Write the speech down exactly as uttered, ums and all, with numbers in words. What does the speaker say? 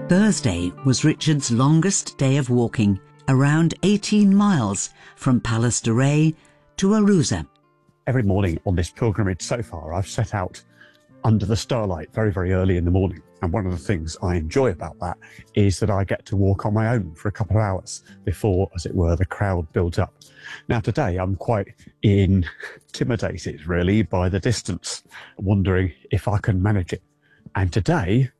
Thursday was Richard's longest day of walking, around eighteen miles from Palace de Rey to Arousa. Every morning on this pilgrimage so far, I've set out under the starlight very, very early in the morning. And one of the things I enjoy about that is that I get to walk on my own for a couple of hours before, as it were, the crowd builds up. Now today I'm quite intimidated really by the distance, wondering if I can manage it. And today